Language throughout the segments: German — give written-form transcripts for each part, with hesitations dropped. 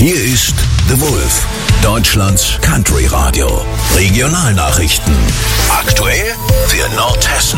Hier ist The Wolf, Deutschlands Country Radio. Regionalnachrichten. Aktuell für Nordhessen.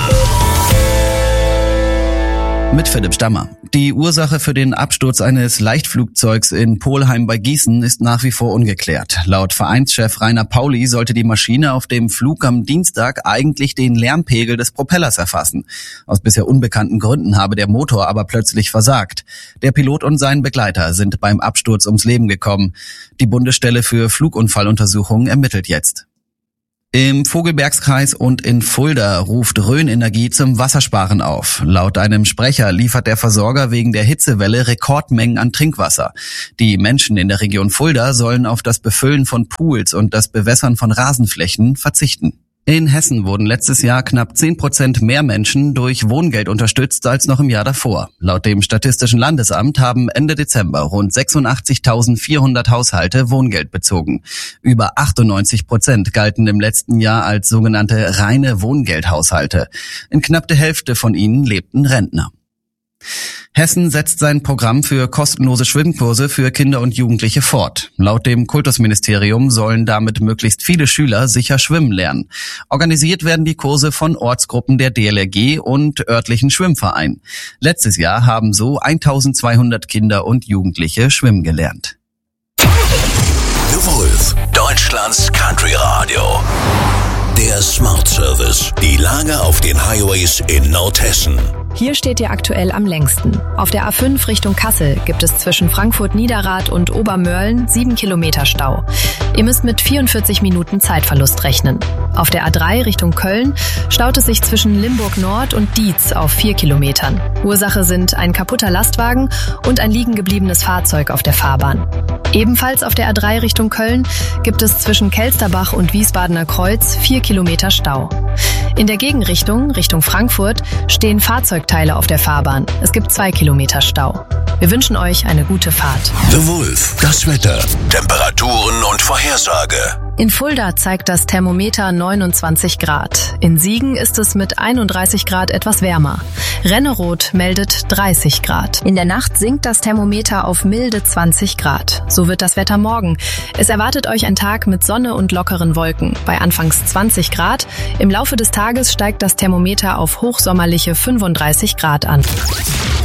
Mit Philipp Stammer. Die Ursache für den Absturz eines Leichtflugzeugs in Polheim bei Gießen ist nach wie vor ungeklärt. Laut Vereinschef Rainer Pauli sollte die Maschine auf dem Flug am Dienstag eigentlich den Lärmpegel des Propellers erfassen. Aus bisher unbekannten Gründen habe der Motor aber plötzlich versagt. Der Pilot und sein Begleiter sind beim Absturz ums Leben gekommen. Die Bundesstelle für Flugunfalluntersuchungen ermittelt jetzt. Im Vogelbergskreis und in Fulda ruft Rhön Energie zum Wassersparen auf. Laut einem Sprecher liefert der Versorger wegen der Hitzewelle Rekordmengen an Trinkwasser. Die Menschen in der Region Fulda sollen auf das Befüllen von Pools und das Bewässern von Rasenflächen verzichten. In Hessen wurden letztes Jahr knapp 10% mehr Menschen durch Wohngeld unterstützt als noch im Jahr davor. Laut dem Statistischen Landesamt haben Ende Dezember rund 86.400 Haushalte Wohngeld bezogen. Über 98% galten im letzten Jahr als sogenannte reine Wohngeldhaushalte. In knapp der Hälfte von ihnen lebten Rentner. Hessen setzt sein Programm für kostenlose Schwimmkurse für Kinder und Jugendliche fort. Laut dem Kultusministerium sollen damit möglichst viele Schüler sicher schwimmen lernen. Organisiert werden die Kurse von Ortsgruppen der DLRG und örtlichen Schwimmvereinen. Letztes Jahr haben so 1200 Kinder und Jugendliche schwimmen gelernt. The Wolf, Deutschlands Country Radio. Der Smart Service. Die Lage auf den Highways in Nordhessen. Hier steht ihr aktuell am längsten. Auf der A5 Richtung Kassel gibt es zwischen Frankfurt-Niederrad und Obermörlen 7 Kilometer Stau. Ihr müsst mit 44 Minuten Zeitverlust rechnen. Auf der A3 Richtung Köln staut es sich zwischen Limburg Nord und Dietz auf 4 Kilometern. Ursache sind ein kaputter Lastwagen und ein liegen gebliebenes Fahrzeug auf der Fahrbahn. Ebenfalls auf der A3 Richtung Köln gibt es zwischen Kelsterbach und Wiesbadener Kreuz 4 Kilometer Stau. In der Gegenrichtung, Richtung Frankfurt, stehen Fahrzeugteile auf der Fahrbahn. Es gibt 2 Kilometer Stau. Wir wünschen euch eine gute Fahrt. The Wolf, das Wetter, Temperaturen und Vorhersage. In Fulda zeigt das Thermometer 29 Grad. In Siegen ist es mit 31 Grad etwas wärmer. Renneroth meldet 30 Grad. In der Nacht sinkt das Thermometer auf milde 20 Grad. So wird das Wetter morgen. Es erwartet euch ein Tag mit Sonne und lockeren Wolken. Bei anfangs 20 Grad. Im Laufe des Tages steigt das Thermometer auf hochsommerliche 35 Grad an.